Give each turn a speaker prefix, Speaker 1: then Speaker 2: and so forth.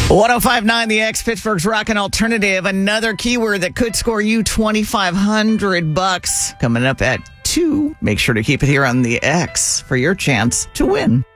Speaker 1: 1059 The X, Pittsburgh's Rockin' Alternative. Another keyword that could score you $2,500 coming up at 2. Make sure to keep it here on The X for your chance to win.